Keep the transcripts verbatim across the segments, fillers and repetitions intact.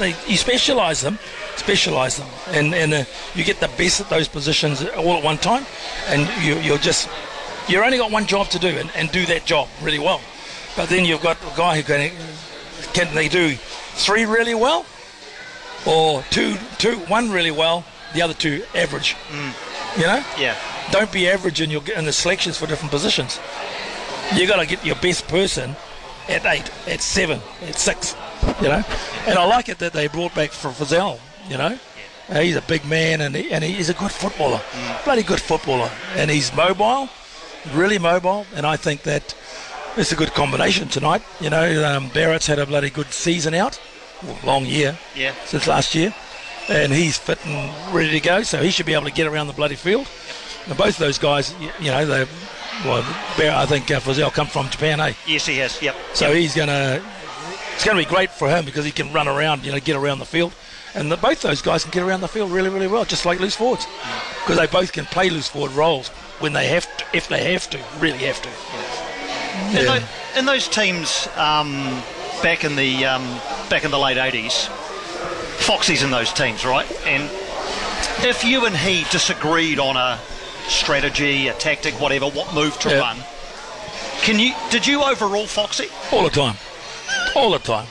they you specialise them, specialise them, and and uh, you get the best at those positions all at one time, and you you're just you've only got one job to do and, and do that job really well. But then you've got a guy who can can they do three really well, or two two one really well, the other two average. Mm. You know? Yeah. Don't be average in your in the selections for different positions. You got to get your best person at eight, at seven, at six. You know, and I like it that they brought back for Frizell. You know, uh, he's a big man and he, and he's a good footballer, mm. bloody good footballer, and he's mobile, really mobile. And I think that it's a good combination tonight. You know, um, Barrett's had a bloody good season out, well, long year, yeah, since last year, and he's fit and ready to go. So he should be able to get around the bloody field. And both of those guys, you, you know, they, well, Barrett, I think uh, Frizell come from Japan, eh? Yes, he has. Yep. So yep. he's gonna. It's going to be great for him because he can run around, you know, get around the field. And the, both those guys can get around the field really, really well, just like loose forwards. Because they both can play loose forward roles when they have to, if they have to, really have to. Yeah. In, those, in those teams um, back in the um, back in the late eighties, Foxy's in those teams, right? And if you and he disagreed on a strategy, a tactic, whatever, what move to yeah. run, can you? Did you overrule Foxy? All the time. All the time.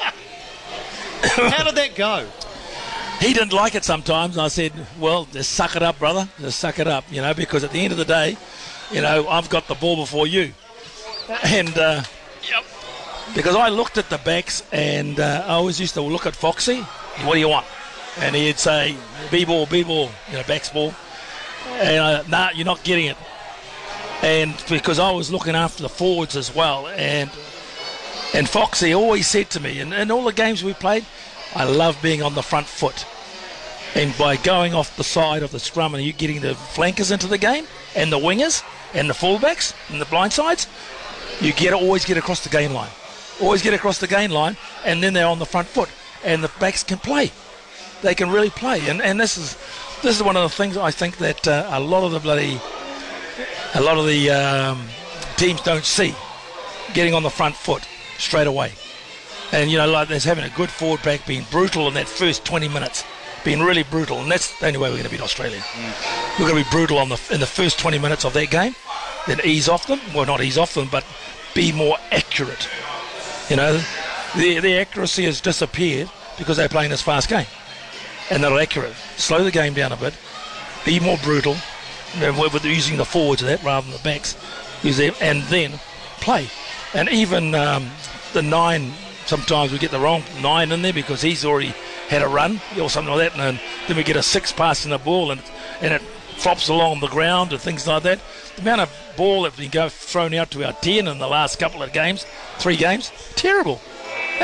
How did that go? He didn't like it sometimes, and I said, well, just suck it up, brother. Just suck it up, you know, because at the end of the day, you know, I've got the ball before you. And uh, yep. because I looked at the backs, and uh, I always used to look at Foxy, what do you want? And he'd say, B-ball, B-ball, you know, backs ball. And uh, nah, you're not getting it. And because I was looking after the forwards as well, and And Foxy always said to me, and in all the games we played, I love being on the front foot. And by going off the side of the scrum and you getting the flankers into the game, and the wingers, and the fullbacks, and the blind sides, you get always get across the game line. Always get across the game line, and then they're on the front foot. And the backs can play. They can really play. And and this is this is one of the things I think that uh, a lot of the bloody, a lot of the um, teams don't see, getting on the front foot straight away. And you know, like there's having a good forward back, being brutal in that first twenty minutes, being really brutal, and that's the only way we're going to beat Australia. Mm. We're going to be brutal on the in the first twenty minutes of that game, then ease off them. Well, not ease off them, but be more accurate. You know, the the accuracy has disappeared because they're playing this fast game, and they're accurate. Slow the game down a bit, be more brutal, you know, with using the forwards of that rather than the backs, use them, and then play. And even um, the nine, sometimes we get the wrong nine in there because he's already had a run or something like that, and then we get a six passing the ball and and it flops along the ground and things like that. The amount of ball that we go thrown out to our ten in the last couple of games, three games, terrible.